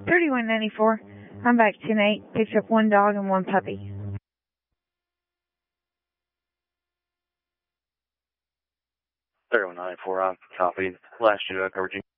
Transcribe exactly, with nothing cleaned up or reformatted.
thirty-one ninety-four. I'm back ten eight. Picked up one dog and one puppy. thirty-one ninety-four, I'm copy. Last you uh, coverage.